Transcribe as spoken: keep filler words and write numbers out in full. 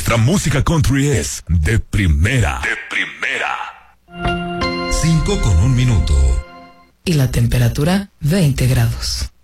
nuestra música country es de primera. De primera. Cinco con un minuto. Y la temperatura veinte grados.